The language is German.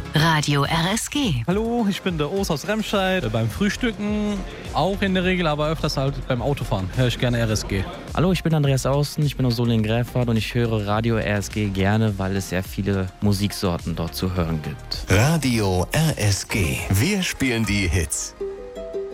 Radio RSG. Hallo, ich bin der Urs aus Remscheid. Beim Frühstücken auch in der Regel, aber öfters halt beim Autofahren höre ich gerne RSG. Hallo, ich bin Andreas Außen, ich bin aus Solingen-Gräfert und ich höre Radio RSG gerne, weil es sehr viele Musiksorten dort zu hören gibt. Radio RSG. Wir spielen die Hits.